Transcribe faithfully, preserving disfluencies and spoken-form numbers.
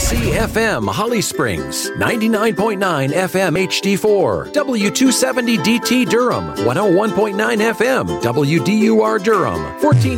C F M Holly Springs, ninety-nine point nine F M H D four, W two seventy D T Durham, one oh one point nine F M W D U R Durham, fourteen